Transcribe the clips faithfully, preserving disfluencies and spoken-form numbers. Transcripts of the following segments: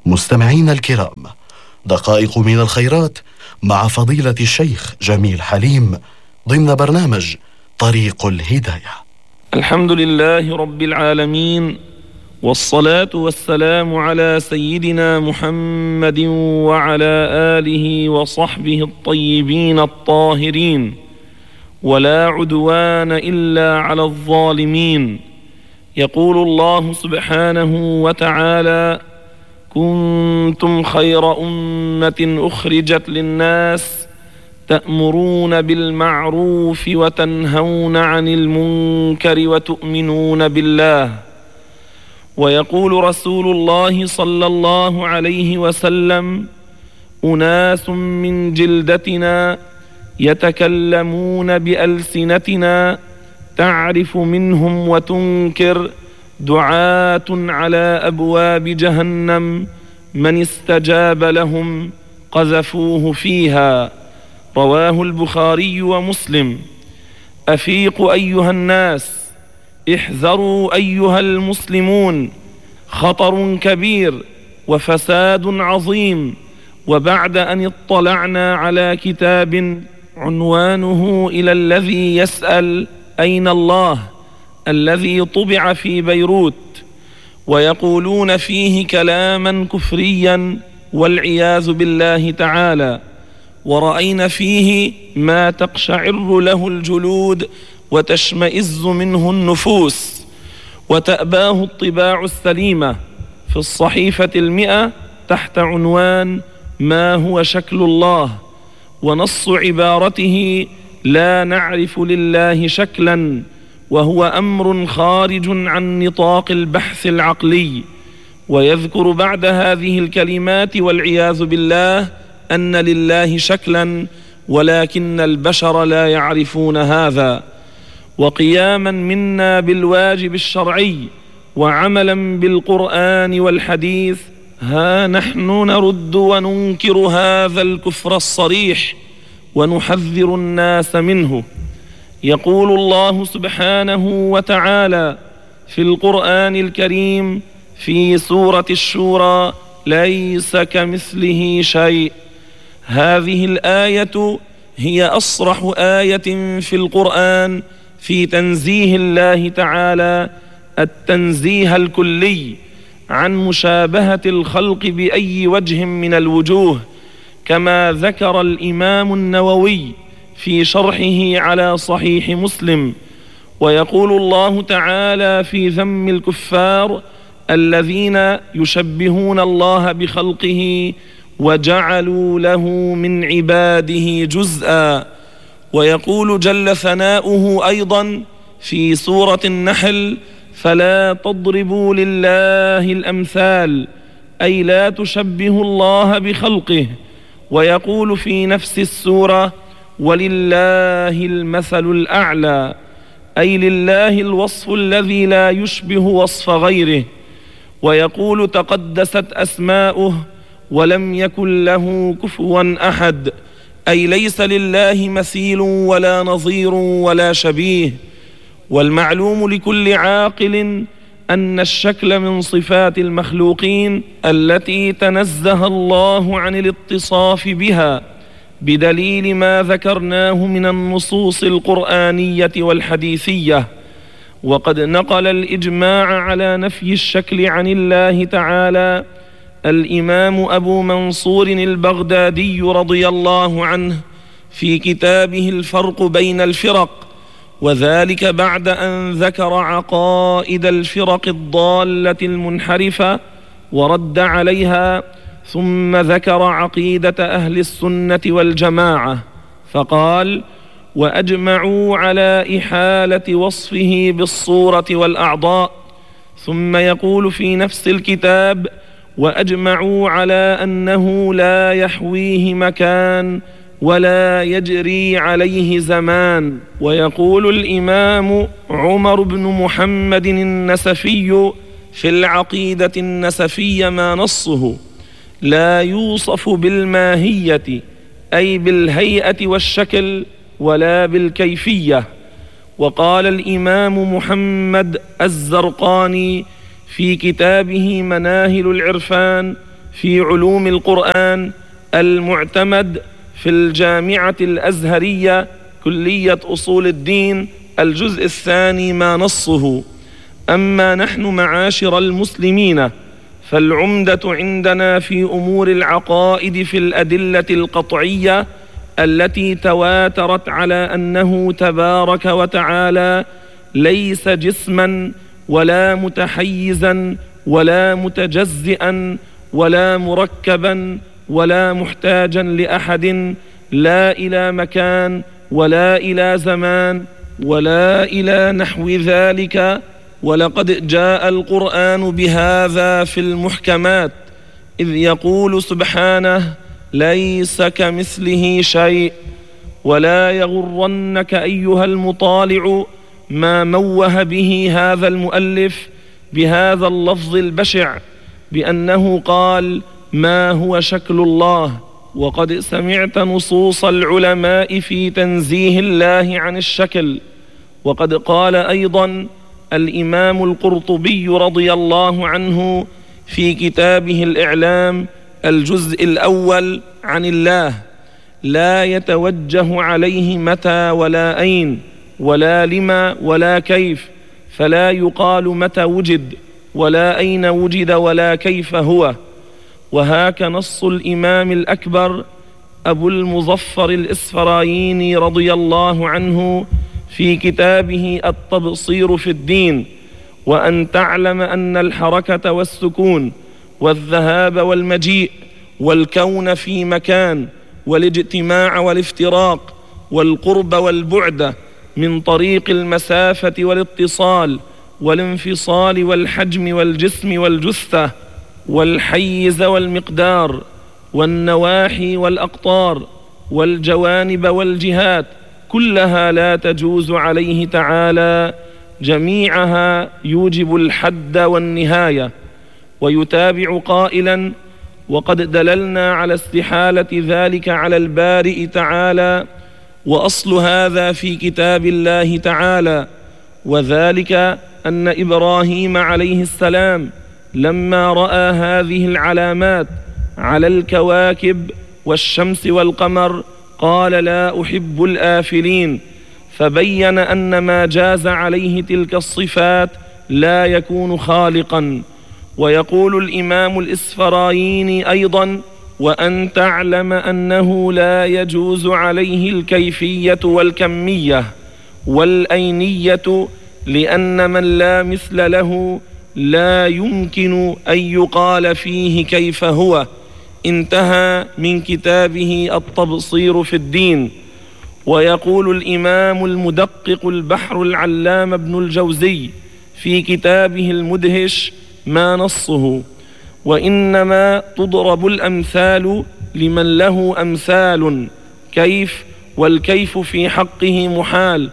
مستمعين الكرام، دقائق من الخيرات مع فضيلة الشيخ جميل حليم ضمن برنامج طريق الهداية. الحمد لله رب العالمين، والصلاة والسلام على سيدنا محمد وعلى آله وصحبه الطيبين الطاهرين، ولا عدوان إلا على الظالمين. يقول الله سبحانه وتعالى: كنتم خير أمة أخرجت للناس تأمرون بالمعروف وتنهون عن المنكر وتؤمنون بالله. ويقول رسول الله صلى الله عليه وسلم: أناس من جلدتنا يتكلمون بألسنتنا تعرف منهم وتنكر، دعاة على أبواب جهنم من استجاب لهم قذفوه فيها. رواه البخاري ومسلم. أفيقوا أيها الناس، احذروا أيها المسلمون، خطر كبير وفساد عظيم. وبعد أن اطلعنا على كتاب عنوانه إلى الذي يسأل أين الله، الذي طبع في بيروت، ويقولون فيه كلاما كفريا والعياذ بالله تعالى، ورأينا فيه ما تقشعر له الجلود وتشمئز منه النفوس وتأباه الطباع السليمة في الصحيفة المئة تحت عنوان ما هو شكل الله، ونص عبارته: لا نعرف لله شكلا، وهو أمر خارج عن نطاق البحث العقلي. ويذكر بعد هذه الكلمات والعياذ بالله أن لله شكلا ولكن البشر لا يعرفون هذا. وقياما منا بالواجب الشرعي وعملا بالقرآن والحديث، ها نحن نرد وننكر هذا الكفر الصريح ونحذر الناس منه. يقول الله سبحانه وتعالى في القرآن الكريم في سورة الشورى: ليس كمثله شيء. هذه الآية هي أصرح آية في القرآن في تنزيه الله تعالى التنزيه الكلي عن مشابهة الخلق بأي وجه من الوجوه، كما ذكر الإمام النووي في شرحه على صحيح مسلم. ويقول الله تعالى في ذم الكفار الذين يشبهون الله بخلقه وجعلوا له من عباده جزءا. ويقول جل ثناؤه أيضا في سورة النحل: فلا تضربوا لله الأمثال، أي لا تشبهوا الله بخلقه. ويقول في نفس السورة: ولله المثل الأعلى، أي لله الوصف الذي لا يشبه وصف غيره. ويقول: تقدست أسماؤه ولم يكن له كفوا أحد، أي ليس لله مثيل ولا نظير ولا شبيه. والمعلوم لكل عاقل أن الشكل من صفات المخلوقين التي تنزه الله عن الاتصاف بها، بدليل ما ذكرناه من النصوص القرآنية والحديثية. وقد نقل الإجماع على نفي الشكل عن الله تعالى الإمام أبو منصور البغدادي رضي الله عنه في كتابه الفرق بين الفرق، وذلك بعد أن ذكر عقائد الفرق الضالة المنحرفة ورد عليها، ثم ذكر عقيدة أهل السنة والجماعة، فقال: وأجمعوا على إحالة وصفه بالصورة والأعضاء. ثم يقول في نفس الكتاب: وأجمعوا على أنه لا يحويه مكان ولا يجري عليه زمان. ويقول الإمام عمر بن محمد النسفي في العقيدة النسفية ما نصه: لا يوصف بالماهية، أي بالهيئة والشكل، ولا بالكيفية. وقال الإمام محمد الزرقاني في كتابه مناهل العرفان في علوم القرآن المعتمد في الجامعة الأزهرية كلية أصول الدين، الجزء الثاني ما نصه. أما نحن معاشر المسلمين فالعمدة عندنا في أمور العقائد في الأدلة القطعية التي تواترت على أنه تبارك وتعالى ليس جسما ولا متحيزا ولا متجزئا ولا مركبا ولا محتاجا لأحد، لا إلى مكان ولا إلى زمان ولا إلى نحو ذلك. ولقد جاء القرآن بهذا في المحكمات، إذ يقول سبحانه: ليس كمثله شيء. ولا يغرنك أيها المطالع ما موه به هذا المؤلف بهذا اللفظ البشع بأنه قال: ما هو شكل الله. وقد سمعت نصوص العلماء في تنزيه الله عن الشكل. وقد قال أيضا الإمام القرطبي رضي الله عنه في كتابه الإعلام الجزء الأول عن الله: لا يتوجه عليه متى ولا أين ولا لما ولا كيف، فلا يقال متى وجد ولا أين وجد ولا كيف هو. وهاك نص الإمام الأكبر أبو المظفر الإسفرايني رضي الله عنه في كتابه التبصير في الدين: وأن تعلم أن الحركة والسكون والذهاب والمجيء والكون في مكان والاجتماع والافتراق والقرب والبعد من طريق المسافة والاتصال والانفصال والحجم والجسم والجثة والحيز والمقدار والنواحي والأقطار والجوانب والجهات كلها لا تجوز عليه تعالى، جميعها يوجب الحد والنهاية. ويتابع قائلا: وقد دللنا على استحالة ذلك على البارئ تعالى، وأصل هذا في كتاب الله تعالى. وذلك أن إبراهيم عليه السلام لما رأى هذه العلامات على الكواكب والشمس والقمر قال: لا أحب الآفلين، فبين أن ما جاز عليه تلك الصفات لا يكون خالقا. ويقول الإمام الإسفرايني أيضا: وأن تعلم أنه لا يجوز عليه الكيفية والكمية والأينية، لأن من لا مثل له لا يمكن أن يقال فيه كيف هو. انتهى من كتابه التبصير في الدين. ويقول الإمام المدقق البحر العلام ابن الجوزي في كتابه المدهش ما نصه: وإنما تضرب الأمثال لمن له أمثال، كيف والكيف في حقه محال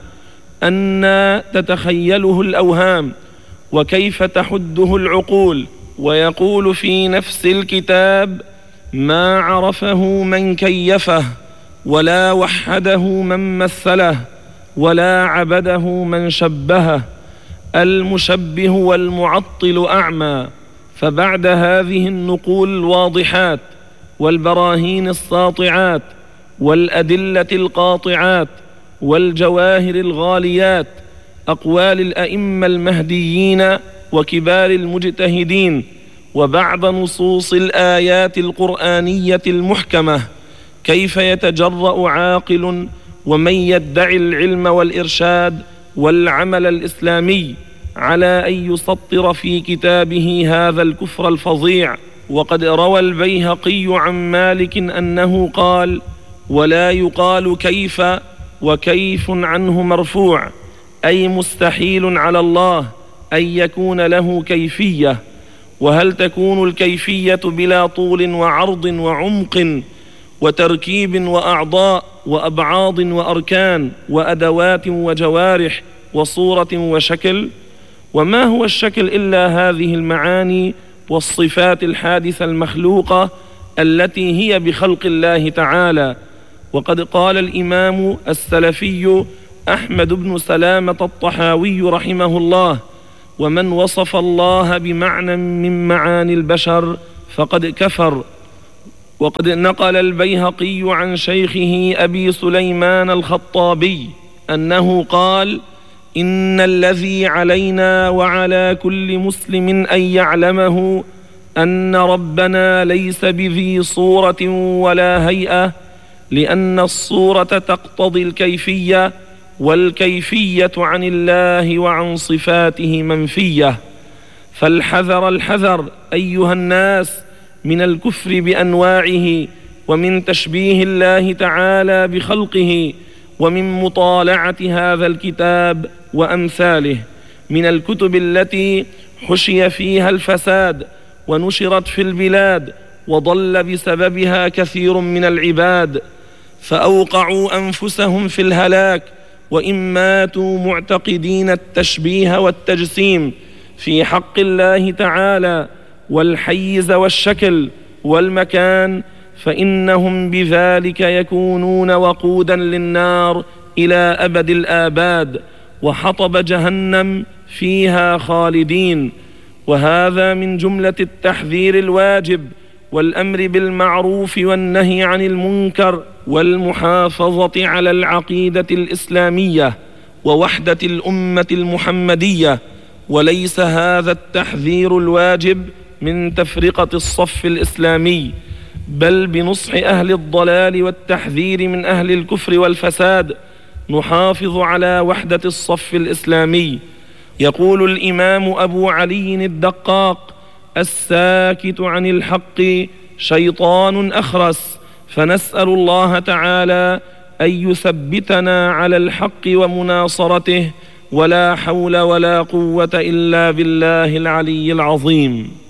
أن تتخيله الأوهام، وكيف تحده العقول. ويقول في نفس الكتاب: ما عرفه من كيفه، ولا وحده من مثله، ولا عبده من شبهه. المشبه والمعطل أعمى. فبعد هذه النقول الواضحات والبراهين الساطعات والأدلة القاطعات والجواهر الغاليات، أقوال الأئمة المهديين وكبار المجتهدين، وبعد نصوص الآيات القرآنية المحكمة، كيف يتجرأ عاقل ومن يدعي العلم والإرشاد والعمل الإسلامي على أن يسطر في كتابه هذا الكفر الفظيع؟ وقد روى البيهقي عن مالك أنه قال: ولا يقال كيف، وكيف عنه مرفوع، أي مستحيل على الله أن يكون له كيفية. وهل تكون الكيفية بلا طول وعرض وعمق وتركيب وأعضاء وأبعاض وأركان وأدوات وجوارح وصورة وشكل؟ وما هو الشكل إلا هذه المعاني والصفات الحادثة المخلوقة التي هي بخلق الله تعالى. وقد قال الإمام السلفي أحمد بن سلامة الطحاوي رحمه الله: ومن وصف الله بمعنى من معاني البشر فقد كفر. وقد نقل البيهقي عن شيخه أبي سليمان الخطابي أنه قال: إن الذي علينا وعلى كل مسلم أن يعلمه أن ربنا ليس بذي صورة ولا هيئة، لأن الصورة تقتضي الكيفية، والكيفية عن الله وعن صفاته منفية. فالحذر الحذر أيها الناس من الكفر بأنواعه، ومن تشبيه الله تعالى بخلقه، ومن مطالعة هذا الكتاب وأمثاله من الكتب التي حشي فيها الفساد ونشرت في البلاد، وضل بسببها كثير من العباد، فأوقعوا أنفسهم في الهلاك، وإن ماتوا معتقدين التشبيه والتجسيم في حق الله تعالى، والحيز والشكل والمكان، فإنهم بذلك يكونون وقودا للنار إلى أبد الآباد، وحطب جهنم فيها خالدين. وهذا من جملة التحذير الواجب والأمر بالمعروف والنهي عن المنكر والمحافظة على العقيدة الإسلامية ووحدة الأمة المحمدية. وليس هذا التحذير الواجب من تفرقة الصف الإسلامي، بل بنصح أهل الضلال والتحذير من أهل الكفر والفساد نحافظ على وحدة الصف الإسلامي. يقول الإمام أبو علي الدقاق: الساكت عن الحق شيطان أخرس، فنسأل الله تعالى أن يثبتنا على الحق ومناصرته، ولا حول ولا قوة إلا بالله العلي العظيم.